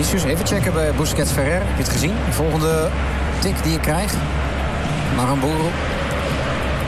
Vinicius, even checken bij Busquets Ferrer. Heb je het gezien? De volgende tik die ik krijg. Maramburu.